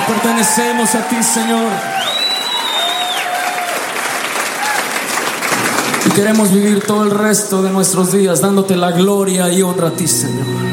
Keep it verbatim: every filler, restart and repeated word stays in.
pertenecemos a ti, Señor. Y queremos vivir todo el resto de nuestros días dándote la gloria y honra a ti, Señor.